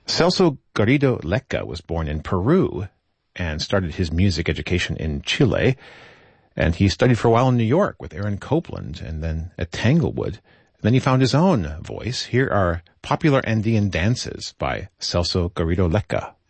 Celso Garrido Lecca was born in Peru and started his music education in Chile. And he studied for a while in New York with Aaron Copland and then at Tanglewood. Then he found his own voice. Here are Popular Andean Dances by Celso Garrido Lecca.